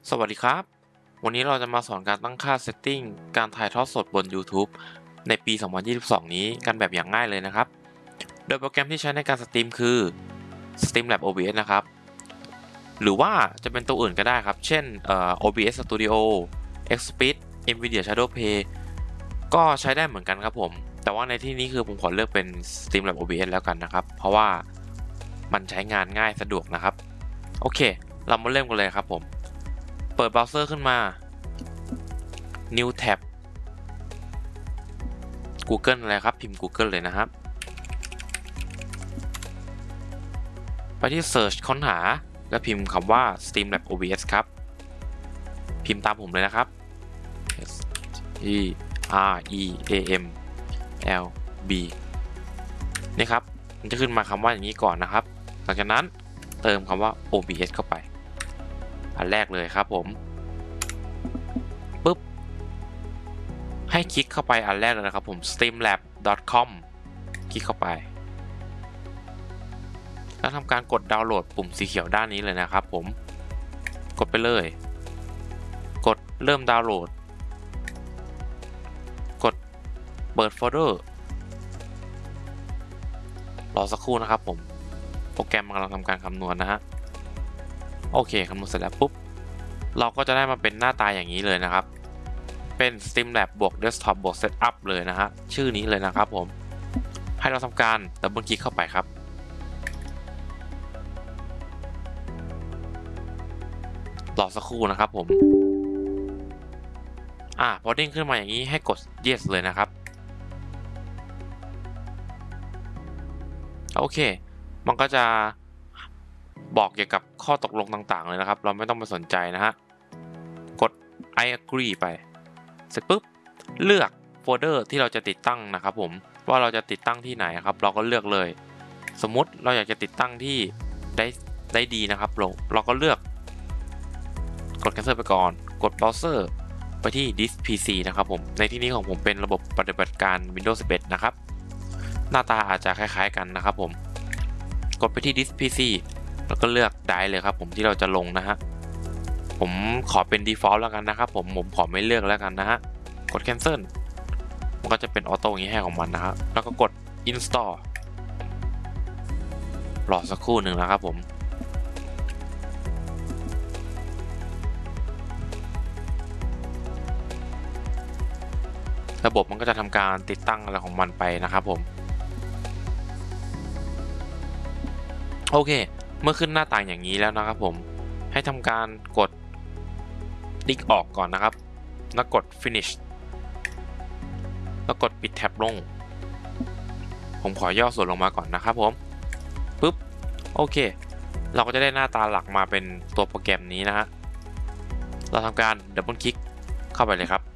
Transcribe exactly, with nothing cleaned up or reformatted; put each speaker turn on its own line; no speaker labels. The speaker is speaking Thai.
สวัสดีครับวันนี้เราจะมาสอนการตั้งค่า setting การถ่ายทอดสดบน YouTube ในปี สองพันยี่สิบสอง นี้กันแบบอย่างง่ายเลยนะครับโดยโปรแกรมที่ใช้ในการสตรีมคือ Streamlabs โอ บี เอส นะครับหรือว่าจะเป็นตัวอื่นก็ได้ครับเช่นเอ่อ โอ บี เอส Studio XSpeed NVIDIA Shadowplay ก็ใช้ได้เหมือนกันครับผมแต่ว่าในที่นี้คือผมขอเลือกเป็น Streamlabs โอ บี เอส แล้วกันนะครับเพราะว่ามันใช้งานง่ายสะดวกนะครับโอเคเรามาเริ่มกันเลยครับผมเปิดเบราว์เซอร์ขึ้นมา New Tab Google อะไรครับพิมพ์ Google เลยนะครับไปที่ Search ค้นหาแล้วพิมพ์คำว่า Streamlabs โอ บี เอส ครับพิมพ์ตามผมเลยนะครับ S T R E A M L B นี่ครับมันจะขึ้นมาคำว่าอย่างนี้ก่อนนะครับหลังจากนั้นเติมคำว่า โอ บี เอส เข้าไปอันแรกเลยครับผมปุ๊บให้คลิกเข้าไปอันแรกเลยนะครับผม streamlabs ดอท คอม คลิกเข้าไปแล้วทำการกดดาวน์โหลดปุ่มสีเขียวด้านนี้เลยนะครับผมกดไปเลยกดเริ่มดาวน์โหลดกดเปิดโฟลเดอร์รอสักครู่นะครับผมโปรแกรมกำลังทำการคำนวณนะฮะโอเคคำนวณเสร็จแล้วปุ๊บเราก็จะได้มาเป็นหน้าตาอย่างนี้เลยนะครับเป็น Streamlabs บวก Desktop บวก Setup เลยนะฮะชื่อนี้เลยนะครับผมให้เราทำการดับเบิลคลิกเข้าไปครับรอสักครู่นะครับผมอ่าพอเด้งขึ้นมาอย่างนี้ให้กด yes เลยนะครับโอเคมันก็จะบอกเกี่ยวกับข้อตกลงต่างๆเลยนะครับเราไม่ต้องไปสนใจนะฮะกด I agree ไปเสร็จปุ๊บเลือกโฟลเดอร์ที่เราจะติดตั้งนะครับผมว่าเราจะติดตั้งที่ไหนครับเราก็เลือกเลยสมมุติเราอยากจะติดตั้งที่ได้ได้ดีนะครับเราเราก็เลือกกด cancel ไปก่อนกด browser ไปที่ disk พี ซี นะครับผมในที่นี้ของผมเป็นระบบปฏิบัติการ Windows สิบเอ็ด นะครับหน้าตาอาจจะคล้ายๆกันนะครับผมกดไปที่ disk พี ซี แล้วก็เลือกได้เลยครับผมที่เราจะลงนะฮะผมขอเป็น default แล้วกันนะครับผมผมขอไม่เลือกแล้วกันนะฮะกด cancel มันก็จะเป็นออโต้อย่างนี้ให้ของมันนะครับแล้วก็กด install รอสักครู่หนึ่งนะครับผมระบบมันก็จะทำการติดตั้งอะไรของมันไปนะครับผมโอเคเมื่อขึ้นหน้าต่างอย่างนี้แล้วนะครับผมให้ทำการกดติ๊กออกก่อนนะครับแล้วกด finish แล้วกดปิดแท็บลงผมขอย่อส่วนลงมาก่อนนะครับผมปุ๊บโอเคเราก็จะได้หน้าตาหลักมาเป็นตัวโปรแกรมนี้นะฮะเราทำการดับเบิลคลิกเข้าไปเลยครับ